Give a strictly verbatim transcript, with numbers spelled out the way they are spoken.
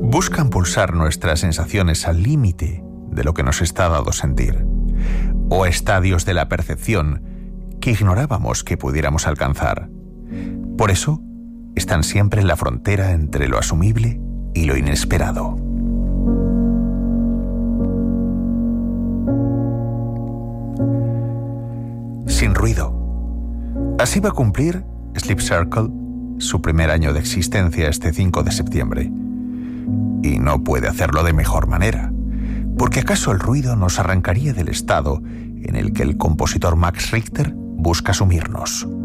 buscan pulsar nuestras sensaciones al límite de lo que nos está dado sentir, o estadios de la percepción que ignorábamos que pudiéramos alcanzar. Por eso, están siempre en la frontera entre lo asumible y lo inesperado. Sin ruido. Así va a cumplir Sleep Circle su primer año de existencia este cinco de septiembre. Y no puede hacerlo de mejor manera, porque acaso el ruido nos arrancaría del estado en el que el compositor Max Richter busca sumirnos.